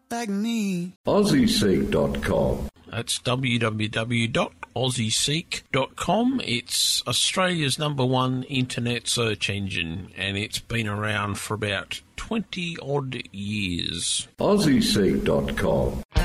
like me. AussieSeek.com. That's www.aussieseek.com. It's Australia's #1 internet search engine, and it's been around for about 20-odd years. AussieSeek.com.